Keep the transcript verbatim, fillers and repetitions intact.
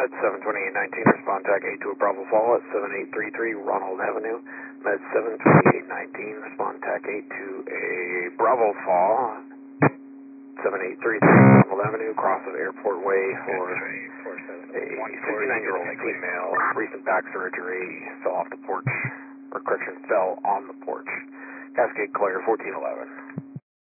Med seven twenty-eight nineteen, respond tag eight to a Bravo Fall at seven eight three three Ronald Avenue. Med seven twenty-eight nineteen, respond tag eight to a Bravo Fall, seven eight three three Ronald Avenue, cross of Airport Way for a fifty-nine-year-old female, recent back surgery, fell off the porch, or correction, fell on the porch. Cascade Claire, fourteen eleven.